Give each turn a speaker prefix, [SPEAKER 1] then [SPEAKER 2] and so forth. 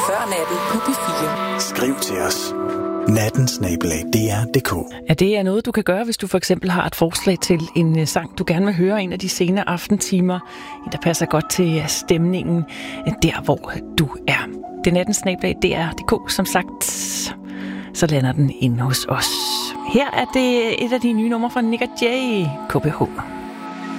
[SPEAKER 1] Før natten på P4.
[SPEAKER 2] Skriv til os. natten@dr.dk.
[SPEAKER 3] Ja, det er noget, du kan gøre, hvis du for eksempel har et forslag til en sang, du gerne vil høre en af de senere aftentimer, der passer godt til stemningen der, hvor du er. Det er natten@dr.dk, som sagt, så lander den inde hos os. Her er det et af de nye numre fra Nick & Jay, KBH.